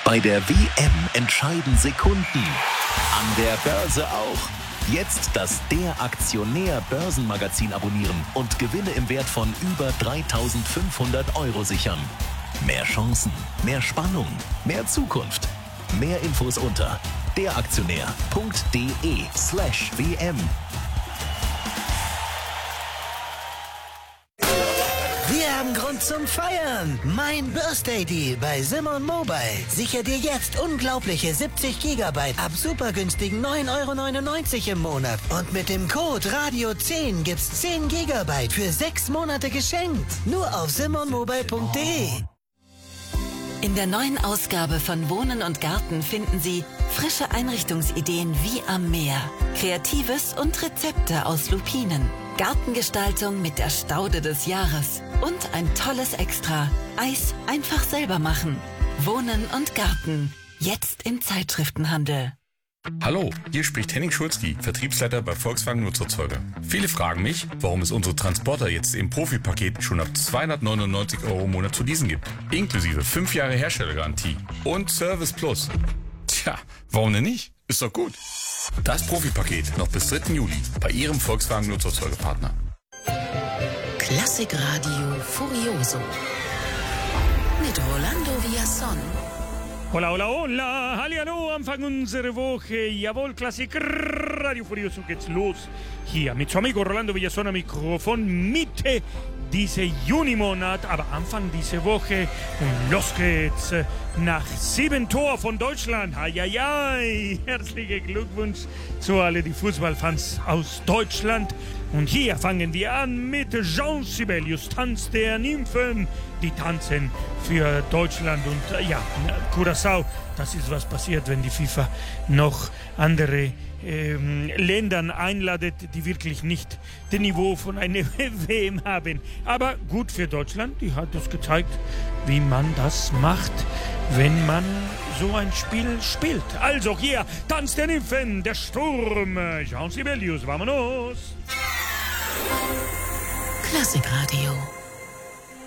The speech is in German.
Bei der WM entscheiden Sekunden. An der Börse auch. Jetzt das Der Aktionär Börsenmagazin abonnieren und Gewinne im Wert von über 3.500 € sichern. Mehr Chancen, mehr Spannung, mehr Zukunft. Mehr Infos unter deraktionär.de/WM. Wir haben Grund zum Feiern. Mein Birthday Deal bei Simon Mobile. Sicher dir jetzt unglaubliche 70 GB ab supergünstigen 9,99 € im Monat. Und mit dem Code Radio10 gibt's 10 GB für 6 Monate geschenkt. Nur auf simonmobile.de. In der neuen Ausgabe von Wohnen und Garten finden Sie frische Einrichtungsideen wie am Meer, Kreatives und Rezepte aus Lupinen, Gartengestaltung mit der Staude des Jahres und ein tolles Extra: Eis einfach selber machen. Wohnen und Garten, jetzt im Zeitschriftenhandel. Hallo, hier spricht Henning Schulzki, Vertriebsleiter bei Volkswagen Nutzerzeuger. Viele fragen mich, warum es unsere Transporter jetzt im Profipaket schon ab 299 € im Monat zu leasen gibt. Inklusive 5 Jahre Herstellergarantie und Service Plus. Tja, warum denn nicht? Ist doch gut. Das Profipaket noch bis 3. Juli bei Ihrem Volkswagen Nutzerzeugerpartner. Klassikradio Furioso mit Rolando Villazón. Hola, hola, hola, hallihallo, Anfang unserer Woche, jawohl, Klassik, Radio Furioso geht's los, hier mit su amigo Rolando Villazón am Mikrofon, Mitte diese Junimonat, aber Anfang dieser Woche und los geht's, nach 7 Tor von Deutschland, ai, herzlichen Glückwunsch zu alle die Fußballfans aus Deutschland. Und hier fangen wir an mit Jean Sibelius, Tanz der Nymphen. Die tanzen für Deutschland und Curaçao. Das ist, was passiert, wenn die FIFA noch andere Ländern einladet, die wirklich nicht das Niveau von einer WM haben. Aber gut für Deutschland, die hat es gezeigt, wie man das macht, wenn man so ein Spiel spielt. Also hier, Tanz der Nymphen, der Sturm, Jean Sibelius, vamonos! Klassikradio.